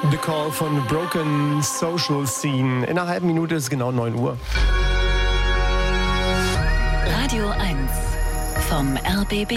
The Call von Broken Social Scene. In einer halben Minute ist es genau 9 Uhr. Radio 1 vom RBB.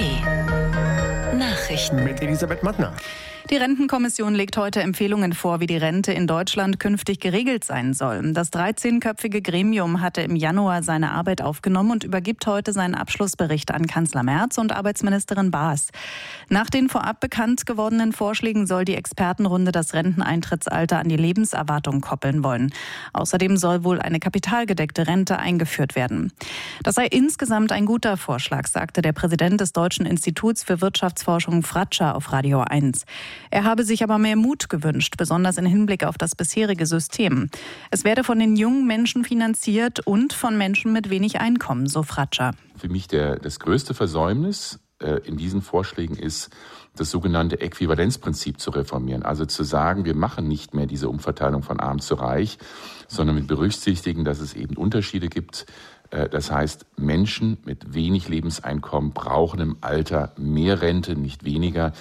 Nachrichten Mit Elisabeth Mattner. Die Rentenkommission legt heute Empfehlungen vor, wie die Rente in Deutschland künftig geregelt sein soll. Das 13-köpfige Gremium hatte im Januar seine Arbeit aufgenommen und übergibt heute seinen Abschlussbericht an Kanzler Merz und Arbeitsministerin Baas. Nach den vorab bekannt gewordenen Vorschlägen soll die Expertenrunde das Renteneintrittsalter an die Lebenserwartung koppeln wollen. Außerdem soll wohl eine kapitalgedeckte Rente eingeführt werden. Das sei insgesamt ein guter Vorschlag, sagte der Präsident des Deutschen Instituts für Wirtschaftsforschung Fratscher auf Radio 1. Er habe sich aber mehr Mut gewünscht, besonders im Hinblick auf das bisherige System. Es werde von den jungen Menschen finanziert und von Menschen mit wenig Einkommen, so Fratscher. Für mich das größte Versäumnis in diesen Vorschlägen ist, das sogenannte Äquivalenzprinzip zu reformieren. Also zu sagen, wir machen nicht mehr diese Umverteilung von arm zu reich, sondern wir berücksichtigen, dass es eben Unterschiede gibt. Das heißt, Menschen mit wenig Lebenseinkommen brauchen im Alter mehr Rente, nicht weniger.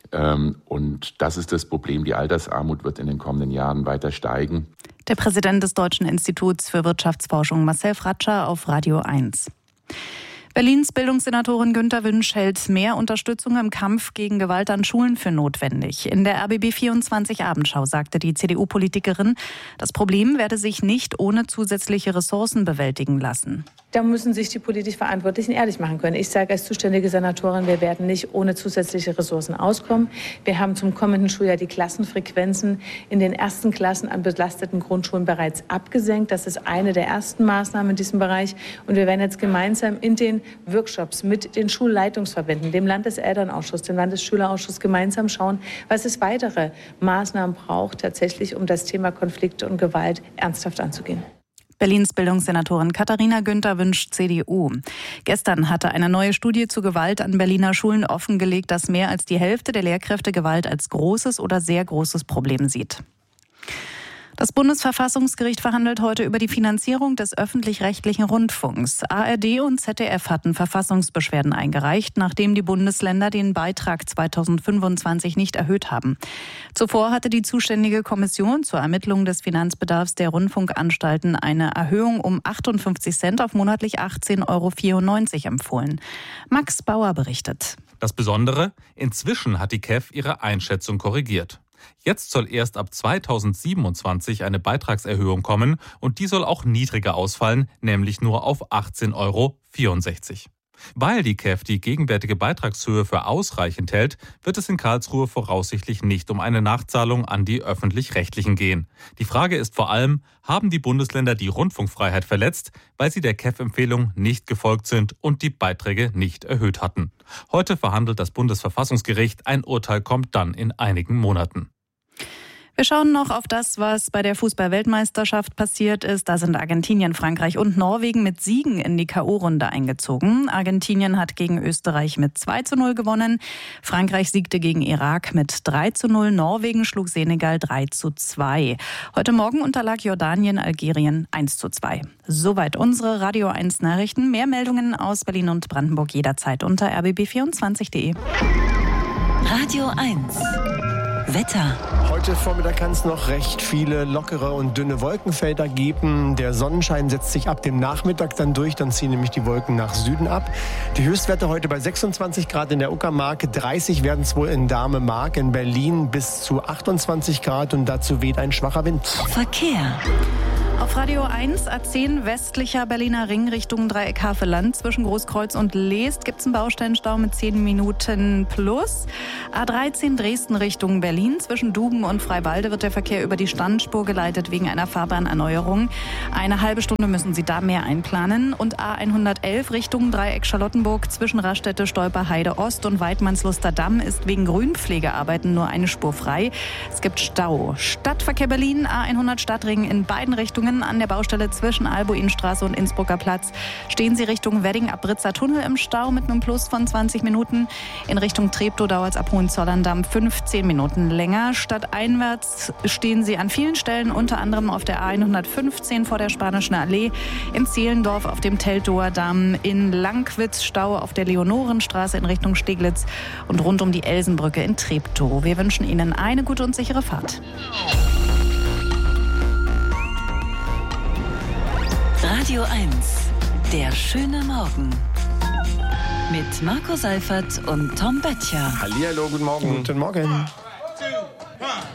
Und das ist das Problem. Die Altersarmut wird in den kommenden Jahren weiter steigen. Der Präsident des Deutschen Instituts für Wirtschaftsforschung, Marcel Fratscher, auf Radio 1. Berlins Bildungssenatorin Günter Wünsch hält mehr Unterstützung im Kampf gegen Gewalt an Schulen für notwendig. In der RBB 24 Abendschau sagte die CDU-Politikerin, das Problem werde sich nicht ohne zusätzliche Ressourcen bewältigen lassen. Da müssen sich die politisch Verantwortlichen ehrlich machen können. Ich sage als zuständige Senatorin, wir werden nicht ohne zusätzliche Ressourcen auskommen. Wir haben zum kommenden Schuljahr die Klassenfrequenzen in den ersten Klassen an belasteten Grundschulen bereits abgesenkt. Das ist eine der ersten Maßnahmen in diesem Bereich. Und wir werden jetzt gemeinsam in den Workshops mit den Schulleitungsverbänden, dem Landeselternausschuss, dem Landesschülerausschuss gemeinsam schauen, was es weitere Maßnahmen braucht, tatsächlich, um das Thema Konflikte und Gewalt ernsthaft anzugehen. Berlins Bildungssenatorin Katharina Günther Wünsch, CDU. Gestern hatte eine neue Studie zu Gewalt an Berliner Schulen offengelegt, dass mehr als die Hälfte der Lehrkräfte Gewalt als großes oder sehr großes Problem sieht. Das Bundesverfassungsgericht verhandelt heute über die Finanzierung des öffentlich-rechtlichen Rundfunks. ARD und ZDF hatten Verfassungsbeschwerden eingereicht, nachdem die Bundesländer den Beitrag 2025 nicht erhöht haben. Zuvor hatte die zuständige Kommission zur Ermittlung des Finanzbedarfs der Rundfunkanstalten eine Erhöhung um 58 Cent auf monatlich 18,94 € empfohlen. Max Bauer berichtet. Das Besondere: Inzwischen hat die KEF ihre Einschätzung korrigiert. Jetzt soll erst ab 2027 eine Beitragserhöhung kommen und die soll auch niedriger ausfallen, nämlich nur auf 18,64 €. Weil die KEF die gegenwärtige Beitragshöhe für ausreichend hält, wird es in Karlsruhe voraussichtlich nicht um eine Nachzahlung an die Öffentlich-Rechtlichen gehen. Die Frage ist vor allem, haben die Bundesländer die Rundfunkfreiheit verletzt, weil sie der KEF-Empfehlung nicht gefolgt sind und die Beiträge nicht erhöht hatten. Heute verhandelt das Bundesverfassungsgericht, ein Urteil kommt dann in einigen Monaten. Wir schauen noch auf das, was bei der Fußball-Weltmeisterschaft passiert ist. Da sind Argentinien, Frankreich und Norwegen mit Siegen in die K.O.-Runde eingezogen. Argentinien hat gegen Österreich mit 2:0 gewonnen. Frankreich siegte gegen Irak mit 3:0. Norwegen schlug Senegal 3:2. Heute Morgen unterlag Jordanien Algerien 1:2. Soweit unsere Radio 1 Nachrichten. Mehr Meldungen aus Berlin und Brandenburg jederzeit unter rbb24.de. Radio 1 Wetter. Heute Vormittag kann es noch recht viele lockere und dünne Wolkenfelder geben. Der Sonnenschein setzt sich ab dem Nachmittag dann durch. Dann ziehen nämlich die Wolken nach Süden ab. Die Höchstwerte heute bei 26 Grad in der Uckermark. 30 werden es wohl in Dahme-Mark. In Berlin bis zu 28 Grad. Und dazu weht ein schwacher Wind. Verkehr. Auf Radio 1 A10 westlicher Berliner Ring Richtung Dreieck Havelland. Zwischen Großkreuz und Leest gibt es einen Baustellenstau mit 10 Minuten plus. A13 Dresden Richtung Berlin. Zwischen Duben und Freiwalde wird der Verkehr über die Standspur geleitet wegen einer Fahrbahnerneuerung. Eine halbe Stunde müssen Sie da mehr einplanen. Und A111 Richtung Dreieck Charlottenburg zwischen Raststätte, Stolperheide Ost und Weidmannsluster Damm ist wegen Grünpflegearbeiten nur eine Spur frei. Es gibt Stau. Stadtverkehr Berlin, A100 Stadtring in beiden Richtungen Richtungen. An der Baustelle zwischen Albuinstraße und Innsbrucker Platz stehen Sie Richtung Wedding-Abritzer Tunnel im Stau mit einem Plus von 20 Minuten. In Richtung Treptow dauert es ab Hohenzollern-Damm 15 Minuten länger. Stadteinwärts stehen Sie an vielen Stellen, unter anderem auf der A115 vor der Spanischen Allee, in Zehlendorf auf dem Teltower Damm, in Langwitz Stau auf der Leonorenstraße in Richtung Steglitz und rund um die Elsenbrücke in Treptow. Wir wünschen Ihnen eine gute und sichere Fahrt. Radio 1, der schöne Morgen. Mit Marco Seifert und Tom Böttcher. Hallihallo, guten Morgen. Guten Morgen.